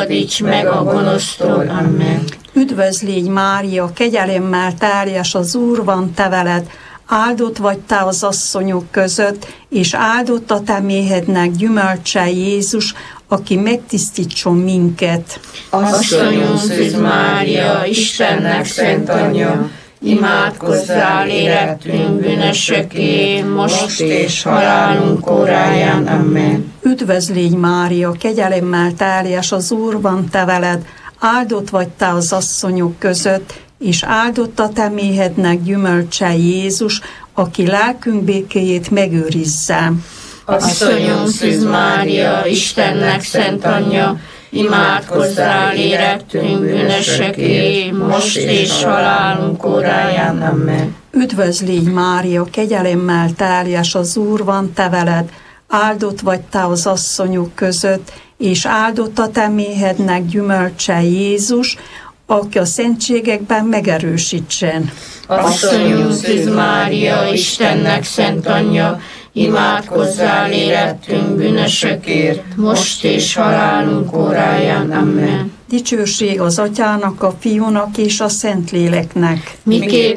szabadíts meg a gonosztól. Amen. Üdvözl légy Mária, kegyelemmel teljes, az Úr van te veled, áldott vagy te az asszonyok között, és áldott a te méhednek gyümölcse Jézus, aki megtisztítson minket. Asszonyom Szűz Mária, Istennek szent anyja, imádkozzál érettünk bűnösöké, most és halálunk óráján. Amen. Üdvözl légy Mária, kegyelemmel teljes, az Úr van te veled, áldott vagy te az asszonyok között, és áldott a te méhednek gyümölcse Jézus, aki lelkünk békéjét megőrizze. Asszonyom Szűz Mária, Istennek szent anyja, imádkozzál érettünk bűnösöké, most és halálunk óráján. Amen. Üdvözl légy Mária, kegyelemmel teljes, az Úr van te veled, áldott vagy te az asszonyok között, és áldott a te méhednek gyümölcse Jézus, aki a szentségekben megerősítsen. Asszonyom Szűz Mária, Istennek szent anyja, imádkozzál érettünk bűnösökért, most és halálunk óráján. Amen. Dicsőség az Atyának, a Fiúnak és a Szentléleknek. Miképp